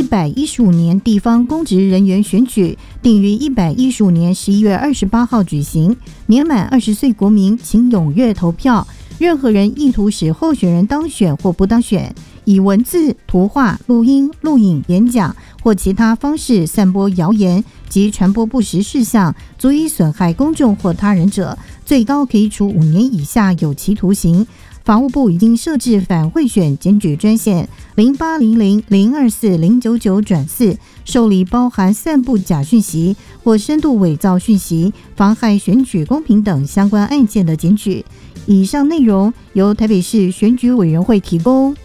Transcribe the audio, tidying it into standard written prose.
115年地方公职人员选举定于115年11月28号举行，年满20岁国民请踊跃投票。任何人意图使候选人当选或不当选，以文字、图画、录音、录影、演讲或其他方式散播谣言及传播不实事项，足以损害公众或他人者，最高可以处5年以下有期徒刑。法务部已经设置反贿选检举专线0800-024-099-4，受理包含散布假讯息或深度伪造讯息、妨害选举公平等相关案件的检举。以上内容由台北市选举委员会提供。